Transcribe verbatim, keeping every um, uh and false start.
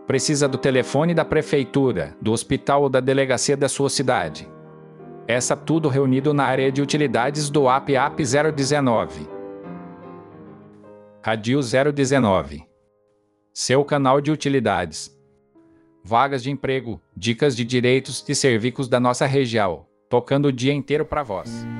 Precisa do telefone da prefeitura, do hospital ou da delegacia da sua cidade. Essa tudo reunido na área de utilidades do app App zero dezenove. Radio zero dezenove. Seu canal de utilidades. Vagas de emprego, dicas de direitos e serviços da nossa região, tocando o dia inteiro para vós.